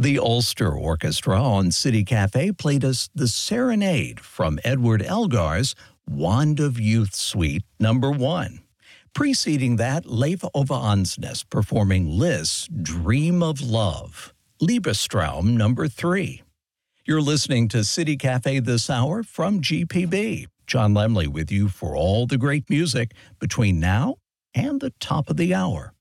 The Ulster Orchestra on City Cafe played us the Serenade from Edward Elgar's Wand of Youth Suite Number 1. Preceding that, Leif Ove Ansnes performing Liszt's Dream of Love, Liebestraum Number 3. You're listening to City Cafe this hour from GPB. John Lemley with you for all the great music between now and the top of the hour.